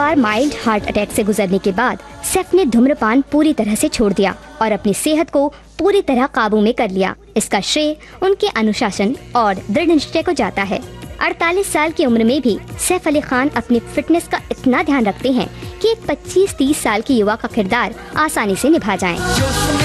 बार mild heart attack से गुजरने के बाद सैफ ने धूम्रपान पूरी तरह से छोड़ दिया और अपनी सेहत को पूरी तरह काबू में कर लिया। इसका श्रेय उनके अनुशासन और दृढ़ निश्चय को जाता है। 48 साल की उम्र में भी सैफ अली खान अपनी फिटनेस का इतना ध्यान रखते हैं कि एक 25-30 साल की युवा का किरदार आसानी से निभा जाए।